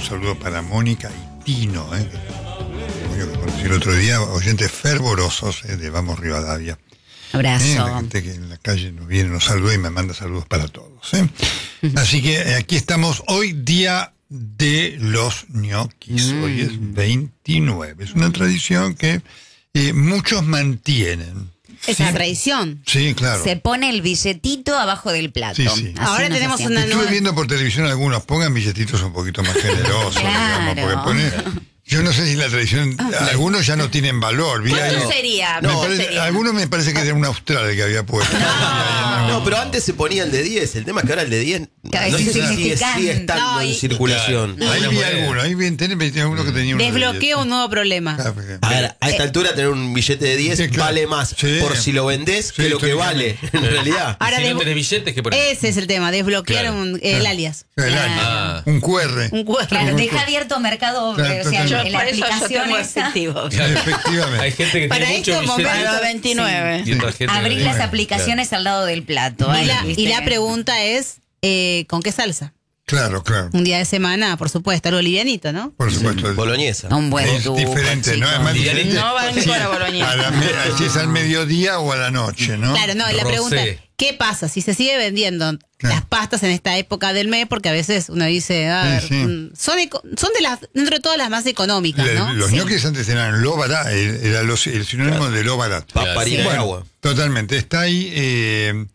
saludo para Mónica y Tino, que conocí el otro día, oyentes fervorosos de Vamos Rivadavia. Abrazo. La gente que en la calle nos viene, nos saluda y me manda saludos para todos. Así que aquí estamos hoy, día de los ñoquis. Hoy es 29. Es una tradición que muchos mantienen. Es una tradición. Sí, claro. Se pone el billetito abajo del plato. Sí. Ahora tenemos una nueva. Estuve viendo por televisión algunos, pongan billetitos un poquito más generosos, claro. digamos, porque yo no sé si la tradición, algunos ya no tienen valor. ¿Cuánto sería? Algunos me parece que era un austral el que había puesto. No, pero antes se ponían de 10. El tema es que ahora el de 10 no sé si sigue estando en circulación. Ahí vi algunos, tenés algunos que tenían Desbloqueo un nuevo problema. A ver, a esta altura tener un billete de 10 vale más por si lo vendés que lo que vale, en realidad. Ahora si no tenés billetes, ¿qué pones? Ese es el tema, desbloquear el alias. Un QR. Claro, deja abierto Mercado, o sea, en la aplicación efectivo. Efectivamente. Hay gente que tiene muchos billetes. Para los 29. Abrir las aplicaciones al lado del plato. Y la pregunta es, ¿con qué salsa? Claro. Un día de semana, por supuesto, algo livianito, ¿no? Por supuesto. Boloñesa. Un buen es diferente, ¿no? Es más diferente. No van para boloñesa. Si es al mediodía o a la noche, ¿no? Claro, no, la pregunta es, ¿qué pasa si se sigue vendiendo las pastas en esta época del mes? Porque a veces uno dice, son de las, dentro de todas las más económicas, ¿no? Los ñoquis antes eran lo barat, era el sinónimo de lo barat. Paparina y agua. Totalmente, está ahí,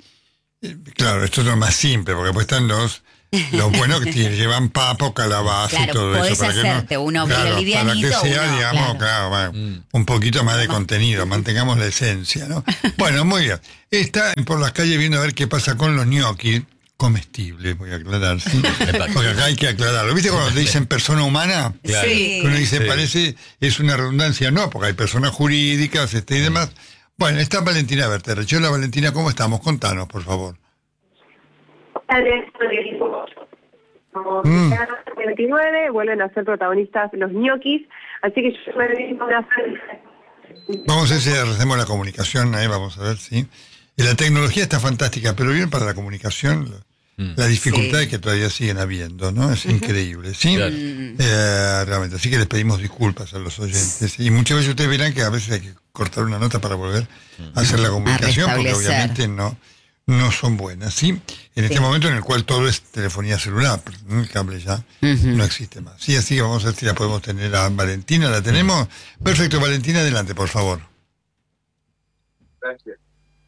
claro, esto es lo más simple, porque después están los buenos que llevan papa, calabaza y todo eso. Para hacerte uno livianito. Para que sea, digamos, un poquito más de contenido, mantengamos la esencia, ¿no? Bueno, muy bien. Está por las calles viendo a ver qué pasa con los ñoquis comestibles, voy a aclarar, ¿sí? Porque acá hay que aclararlo. ¿Viste cuando te dicen persona humana? Claro. Sí. Que uno dice, parece, es una redundancia, no, porque hay personas jurídicas y demás. Bueno, está Valentina Berter. Hola Valentina, ¿cómo estamos? Contanos, por favor. 29 vuelven a ser protagonistas los ñoquis, así que yo me dedico a una. Vamos a ver si hacemos la comunicación, vamos a ver, sí. Y la tecnología está fantástica, pero bien para la comunicación, las dificultades que todavía siguen habiendo, ¿no? Es increíble, ¿sí? Claro. Realmente, así que les pedimos disculpas a los oyentes. Y muchas veces ustedes verán que a veces hay que cortar una nota para volver a hacer la comunicación, porque obviamente no son buenas, ¿sí? En este momento en el cual todo es telefonía celular, el cable ya no existe más. Sí, así que vamos a ver si la podemos tener a Valentina. ¿La tenemos? Perfecto, Valentina, adelante, por favor. Gracias.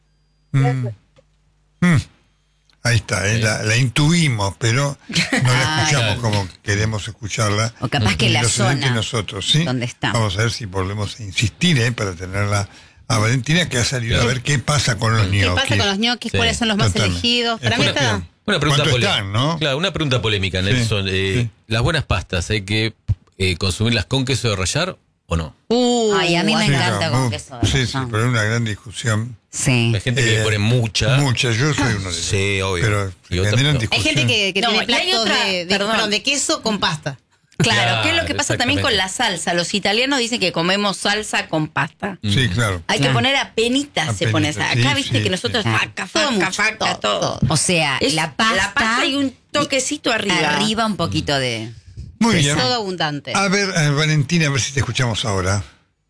Ahí está, la intuimos, pero no la escuchamos como queremos escucharla. O capaz que la zona nosotros, ¿sí? ¿Dónde está? Vamos a ver si volvemos a insistir, para tenerla a Valentina, que ha salido a ver qué pasa con los ñoquis. ¿Qué pasa con los ñoquis? ¿Cuáles son los más elegidos? Para mí está... Una pregunta polémica, ¿no? Claro, una pregunta polémica, Nelson. ¿Las buenas pastas hay que consumirlas con queso de rallar o no? Ay, a mí me encanta con queso de rallar. Sí, pero es una gran discusión. Sí. Hay gente que le pone mucha. Mucha, yo soy uno de ellos. Sí, obvio. Pero hay gente que tiene platos de queso con pasta. Claro, ¿qué es lo que pasa también con la salsa? Los italianos dicen que comemos salsa con pasta. Sí, claro. Hay que poner apenitas, se pone esa. Acá viste que nosotros faca, todo. O sea, la pasta y un toquecito arriba. Arriba un poquito de... Muy bien. Todo abundante. A ver, Valentina, a ver si te escuchamos ahora.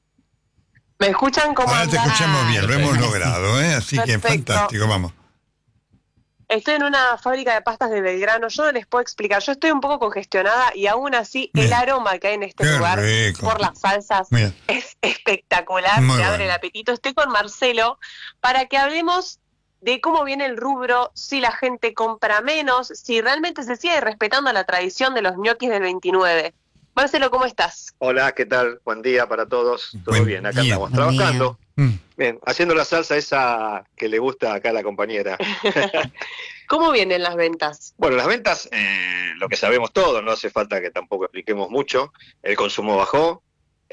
¿Me escuchan como ahora te escuchamos bien, lo hemos logrado, así Perfecto. que fantástico, vamos. Estoy en una fábrica de pastas de Belgrano, yo no les puedo explicar, yo estoy un poco congestionada y aún así el aroma que hay en este lugar por las salsas es espectacular, me abre el apetito. Estoy con Marcelo para que hablemos de cómo viene el rubro, si la gente compra menos, si realmente se sigue respetando la tradición de los ñoquis del 29. Marcelo, ¿cómo estás? Hola, ¿qué tal? Buen día para todos. ¿Todo Buen bien? Acá día. estamos trabajando. Bien, haciendo la salsa esa que le gusta acá a la compañera. ¿Cómo vienen las ventas? Bueno, las ventas, lo que sabemos todos, no hace falta que tampoco expliquemos mucho. El consumo bajó,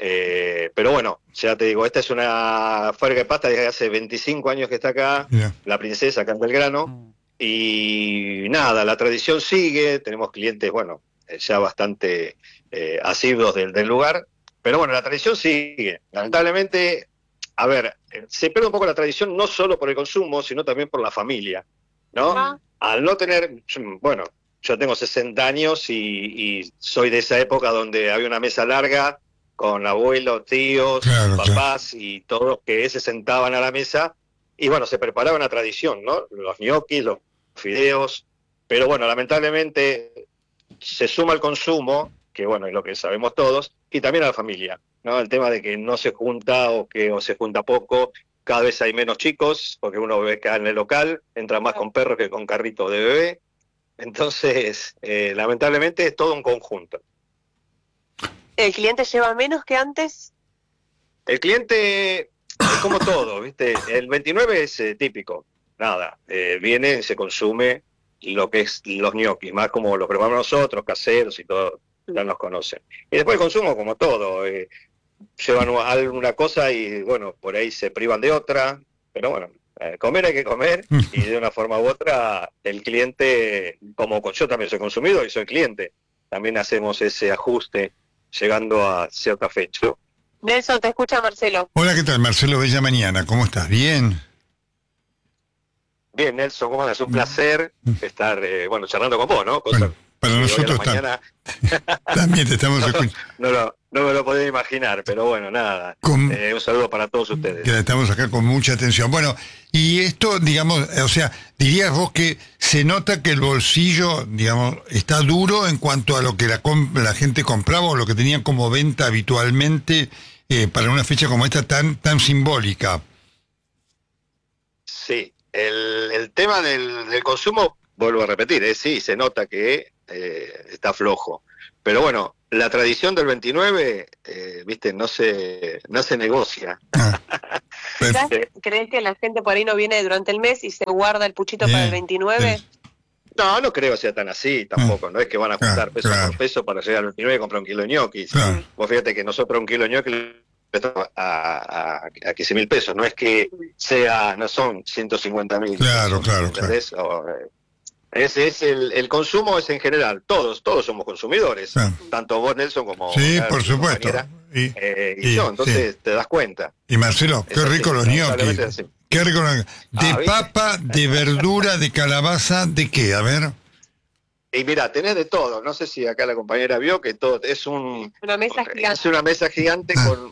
pero bueno, ya te digo, esta es una fábrica de pasta desde hace 25 años que está acá, La Princesa, acá en Belgrano. Y nada, la tradición sigue, tenemos clientes, bueno, ya bastante asiduos del lugar, pero bueno, la tradición sigue. Lamentablemente, a ver, se pierde un poco la tradición no solo por el consumo, sino también por la familia, ¿no? Al no tener, bueno, yo tengo 60 años y soy de esa época donde había una mesa larga con abuelos, tíos, papás y todos que se sentaban a la mesa y bueno, se preparaba una tradición, ¿no? Los ñoquis, los fideos, pero bueno, lamentablemente se suma el consumo, que bueno, es lo que sabemos todos, y también a la familia, ¿no? El tema de que no se junta o se junta poco, cada vez hay menos chicos, porque uno ve que en el local entra más con perros que con carrito de bebé, entonces lamentablemente es todo un conjunto. ¿El cliente lleva menos que antes? El cliente es como todo, ¿viste? El 29 es típico, nada, viene, se consume lo que es los ñoquis, más como los preparamos nosotros, caseros y todo, ya nos conocen. Y después el consumo, como todo, llevan alguna cosa y bueno, por ahí se privan de otra, pero bueno, comer hay que comer y de una forma u otra el cliente, como yo también soy consumidor y soy cliente, también hacemos ese ajuste llegando a cierta fecha. Nelson, te escucha Marcelo. Hola, ¿qué tal? Marcelo, bella mañana, ¿cómo estás? ¿Bien? Bien, Nelson, ¿cómo es? Un placer estar, charlando con vos, ¿no? Bueno, para nosotros también te estamos escuchando. No me lo podía imaginar, pero bueno, nada. Un saludo para todos ustedes. Que estamos acá con mucha atención. Bueno, y esto, digamos, o sea, dirías vos que se nota que el bolsillo, digamos, está duro en cuanto a lo que la gente compraba o lo que tenían como venta habitualmente para una fecha como esta tan simbólica. Sí, el tema del consumo, vuelvo a repetir, sí, se nota que está flojo. Pero bueno, la tradición del 29, viste, no se negocia. ¿Crees que la gente por ahí no viene durante el mes y se guarda el puchito para el 29? No creo que sea tan así tampoco. No es que van a juntar peso por peso para llegar al 29 y comprar un kilo de ñoquis. Vos fíjate que nosotros un kilo de ñoquis a 15.000 pesos. No es que no son 150.000. Claro. ¿Entendés? Ese es el consumo, es en general, todos somos consumidores, tanto vos, Nelson, como sí, por supuesto, y yo, entonces te das cuenta. Y Marcelo, qué rico los ñoquis, qué rico de papa, de verdura, de calabaza, ¿de qué? A ver. Y mira, tenés de todo, no sé si acá la compañera vio que todo es una mesa gigante. Es una mesa gigante con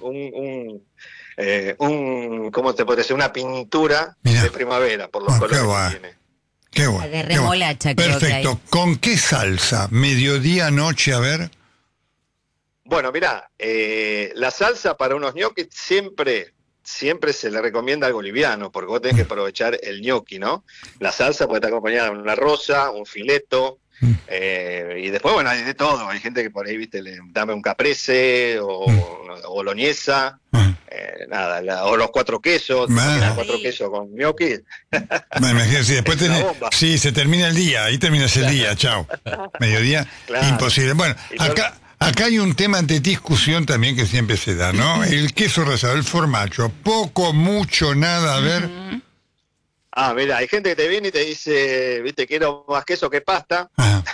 ¿cómo te puede decir? Una pintura de primavera, por los colores que tiene. Qué bueno. De remolacha, creo que hay. Perfecto. ¿Con qué salsa? ¿Mediodía, noche? A ver. Bueno, mirá, la salsa para unos ñoquis siempre se le recomienda algo liviano, porque vos tenés que aprovechar el ñoqui, ¿no? La salsa puede estar acompañada de una rosa, un fileto, y después, bueno, hay de todo. Hay gente que por ahí, viste, dame un caprese o boloñesa. O los 4 quesos, 4 quesos con ñoqui. Imagínate, después se termina el día, ahí terminas el día, chao. Mediodía, imposible. Bueno, acá hay un tema de discusión también que siempre se da, ¿no? El queso rallado, el formaggio, poco, mucho, nada, a ver. Mira, hay gente que te viene y te dice, viste, quiero más queso que pasta.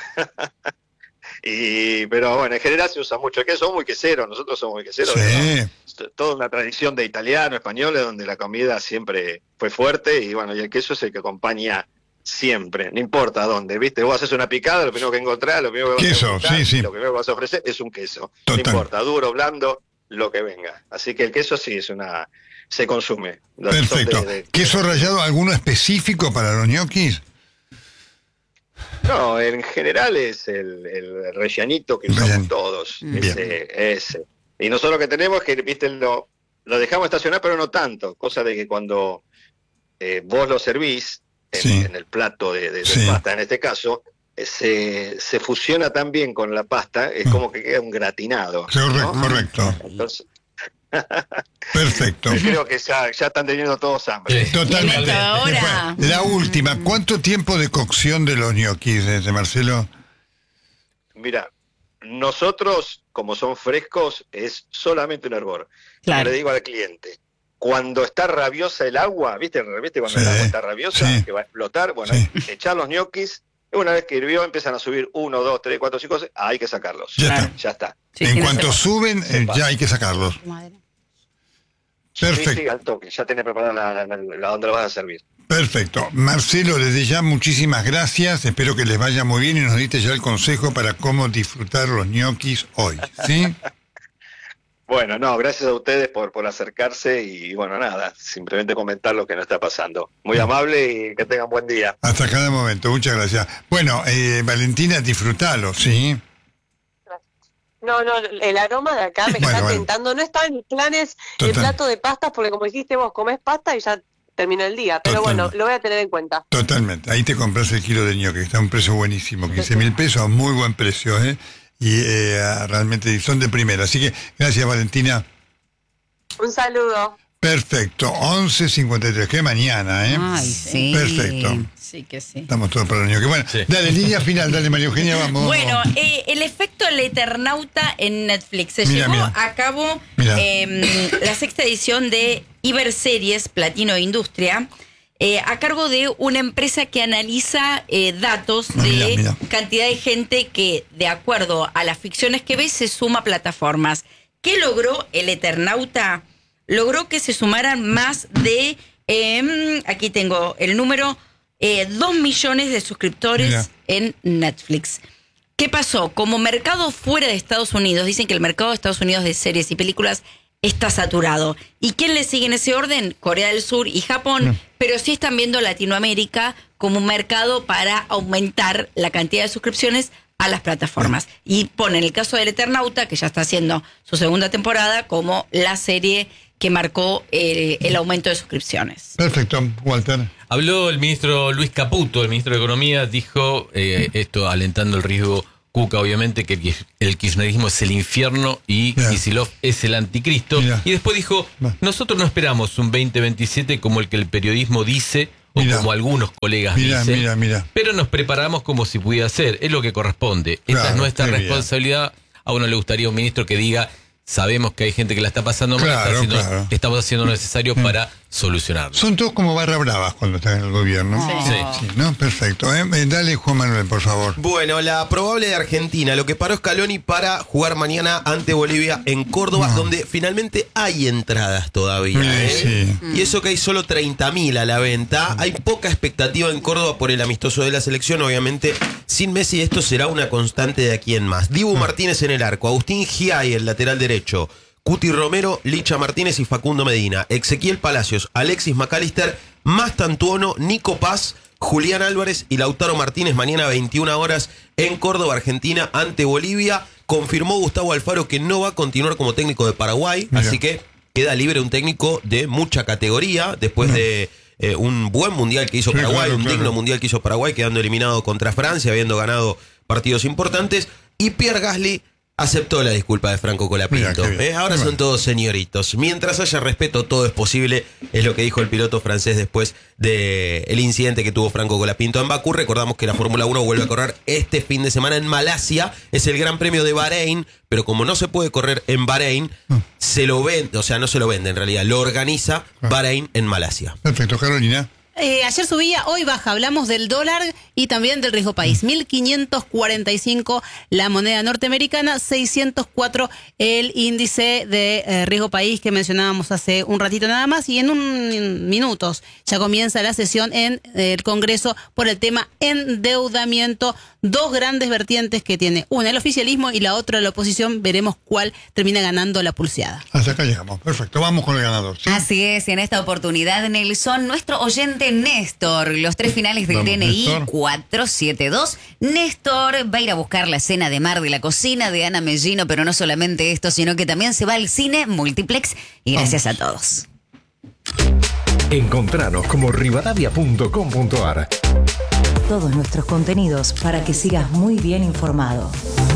Pero bueno, en general se usa mucho el queso, somos muy queseros, nosotros somos muy queseros. Sí. Toda una tradición de italiano, español, donde la comida siempre fue fuerte y bueno, y el queso es el que acompaña siempre, no importa dónde, ¿viste? Vos haces una picada, lo primero que encontrás, lo primero que vas a encontrar, lo primero que vas a ofrecer es un queso. Total. No importa, duro, blando, lo que venga. Así que el queso sí se consume. Perfecto. ¿Queso rallado alguno específico para los ñoquis? No, en general es el rellanito que usamos todos. Ese. Y nosotros lo que tenemos es que, viste, lo dejamos estacionar, pero no tanto. Cosa de que cuando vos lo servís en el plato de pasta, en este caso, se fusiona tan bien con la pasta, es como que queda un gratinado. Correcto. Entonces, perfecto. Creo que ya están teniendo todos hambre. Totalmente. La última, ¿cuánto tiempo de cocción de los ñoquis, Marcelo? Mira, nosotros, como son frescos, es solamente un hervor. Claro. Le digo al cliente, cuando está rabiosa el agua, ¿viste cuando el agua está rabiosa, que va a explotar? Bueno, echar los ñoquis, una vez que hirvió empiezan a subir 1, 2, 3, 4, 5, 6, hay que sacarlos. Ya está. Sí, en cuanto suben, ya hay que sacarlos. Perfecto. Sí, al toque. Ya tenés preparada la donde lo vas a servir. Perfecto. Marcelo, desde ya muchísimas gracias. Espero que les vaya muy bien y nos diste ya el consejo para cómo disfrutar los ñoquis hoy. ¿Sí? Bueno, no, gracias a ustedes por acercarse y bueno, nada, simplemente comentar lo que nos está pasando. Muy amable y que tengan buen día. Hasta cada momento, muchas gracias. Bueno, Valentina, disfrútalo, ¿sí? No, el aroma de acá me está tentando. No está en mis planes el plato de pastas porque como dijiste vos, comés pasta y ya terminó el día. Pero bueno, lo voy a tener en cuenta. Totalmente. Ahí te compras el kilo de ñoque, que está a un precio buenísimo, 15.000 pesos, muy buen precio, ¿eh? Y realmente son de primera. Así que gracias, Valentina. Un saludo. Perfecto, 11:53, que mañana, ¿eh? Ay, sí. Perfecto. Sí que sí. Estamos todos para el año que bueno. Sí. Dale, línea final, dale, María Eugenia, vamos. Bueno, el efecto El Eternauta en Netflix. Se llevó a cabo la sexta edición de Iberseries Platino Industria, a cargo de una empresa que analiza datos de cantidad de gente que, de acuerdo a las ficciones que ve, se suma a plataformas. ¿Qué logró El Eternauta? Logró que se sumaran más de, aquí tengo el número, 2 millones de suscriptores en Netflix. ¿Qué pasó? Como mercado fuera de Estados Unidos, dicen que el mercado de Estados Unidos de series y películas está saturado. ¿Y quién le sigue en ese orden? Corea del Sur y Japón, pero sí están viendo Latinoamérica como un mercado para aumentar la cantidad de suscripciones a las plataformas. Y ponen el caso del Eternauta, que ya está haciendo su segunda temporada, como la serie que marcó el aumento de suscripciones. Perfecto, Walter. Habló el ministro Luis Caputo, el ministro de Economía, dijo esto alentando el riesgo Cuca, obviamente, que el kirchnerismo es el infierno y Kicillof es el anticristo. Y después dijo, nosotros no esperamos un 2027 como el que el periodismo dice, o como algunos colegas dicen, pero nos preparamos como si pudiera ser, es lo que corresponde. Esta es nuestra responsabilidad. A uno le gustaría un ministro que diga, sabemos que hay gente que la está pasando mal, estamos haciendo lo necesario para solucionarlo. Son todos como barra bravas cuando están en el gobierno. Sí, ¿no? Perfecto. Dale, Juan Manuel, por favor. Bueno, la probable de Argentina, lo que paró Scaloni para jugar mañana ante Bolivia en Córdoba, donde finalmente hay entradas todavía. Y eso que hay solo 30.000 a la venta. Hay poca expectativa en Córdoba por el amistoso de la selección. Obviamente, sin Messi esto será una constante de aquí en más. Dibu Martínez en el arco, Agustín Giay, el lateral derecho, Cuti Romero, Licha Martínez y Facundo Medina, Ezequiel Palacios, Alexis McAllister, Mastantuono, Nico Paz, Julián Álvarez y Lautaro Martínez mañana 21 horas en Córdoba, Argentina, ante Bolivia. Confirmó Gustavo Alfaro que no va a continuar como técnico de Paraguay, así que queda libre un técnico de mucha categoría después de un buen mundial que hizo Paraguay, un digno mundial que hizo Paraguay, quedando eliminado contra Francia, habiendo ganado partidos importantes. Y Pierre Gasly aceptó la disculpa de Franco Colapinto. Ahora son todos señoritos. Mientras haya respeto, todo es posible, es lo que dijo el piloto francés después del incidente que tuvo Franco Colapinto en Bakú. Recordamos que la Fórmula 1 vuelve a correr este fin de semana en Malasia. Es el Gran Premio de Bahrein, pero como no se puede correr en Bahrein, se lo vende, o sea, no se lo vende en realidad, lo organiza Bahrein en Malasia. Perfecto, Carolina. Ayer subía, hoy baja. Hablamos del dólar y también del riesgo país. 1.545 la moneda norteamericana, 604 el índice de riesgo país que mencionábamos hace un ratito nada más. Y en minutos ya comienza la sesión en el Congreso por el tema endeudamiento. Dos grandes vertientes que tiene. Una el oficialismo y la otra la oposición. Veremos cuál termina ganando la pulseada. Hasta acá llegamos. Perfecto. Vamos con el ganador. ¿Sí? Así es. En esta oportunidad, Nelson, nuestro oyente Néstor, los 3 finales del DNI, Néstor. 472. Néstor va a ir a buscar la cena de mar de la cocina de Ana Mellino, pero no solamente esto, sino que también se va al cine Multiplex. Y gracias a todos. Encontranos como rivadavia.com.ar. Todos nuestros contenidos para que sigas muy bien informado.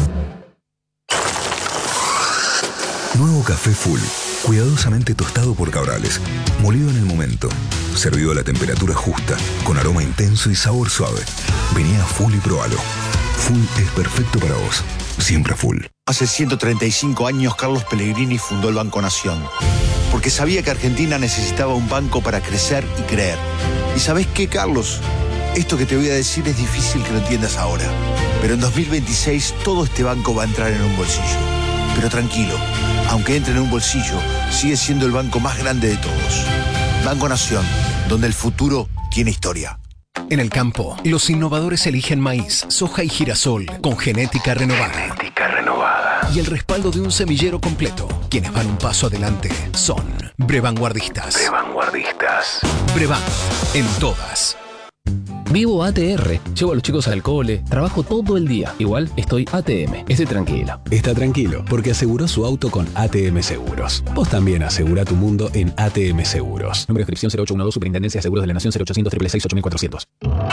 Nuevo café Full, cuidadosamente tostado por Cabrales, molido en el momento, servido a la temperatura justa, con aroma intenso y sabor suave. Vení a Full y probalo. Full es perfecto para vos, siempre Full. Hace 135 años Carlos Pellegrini fundó el Banco Nación, porque sabía que Argentina necesitaba un banco para crecer y creer. ¿Y sabés qué, Carlos? Esto que te voy a decir es difícil que lo entiendas ahora, pero en 2026 todo este banco va a entrar en un bolsillo. Pero tranquilo, aunque entre en un bolsillo, sigue siendo el banco más grande de todos. Banco Nación, donde el futuro tiene historia. En el campo, los innovadores eligen maíz, soja y girasol con genética renovada. Y el respaldo de un semillero completo. Quienes van un paso adelante son Brevanguardistas. Brevan, en todas. Vivo ATR, llevo a los chicos al cole, trabajo todo el día. Igual estoy ATM, estoy tranquilo. Está tranquilo porque aseguró su auto con ATM Seguros. Vos también asegura tu mundo en ATM Seguros. Número de inscripción 0812, Superintendencia de Seguros de la Nación, 0800 666 8400.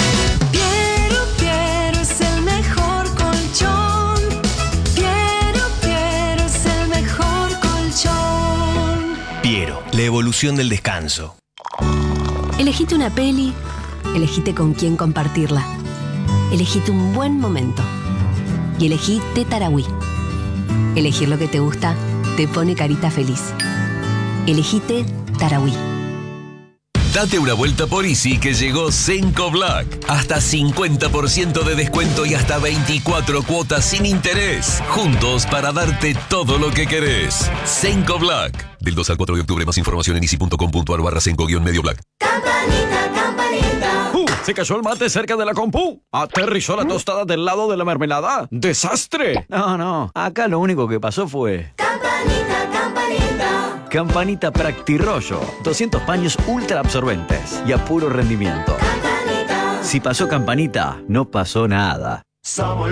Piero es el mejor colchón. Piero es el mejor colchón. Piero, la evolución del descanso. Elegite una peli. Elegite con quién compartirla. Elegite un buen momento. Y elegí Té Tarahui. Elegir lo que te gusta te pone carita feliz. Elegí Té Tarahui. Date una vuelta por Easy que llegó Cenco Black. Hasta 50% de descuento y hasta 24 cuotas sin interés. Juntos para darte todo lo que querés. Cenco Black. Del 2 al 4 de octubre, más información en easy.com.ar/Cenco-Medio Black. Campanita, campanita. Se cayó el mate cerca de la compu. Aterrizó la tostada del lado de la mermelada. ¡Desastre! No. Acá lo único que pasó fue... Campanita, campanita. Campanita Practirollo. 200 paños ultra absorbentes y a puro rendimiento. Campanita. Si pasó Campanita, no pasó nada. Somos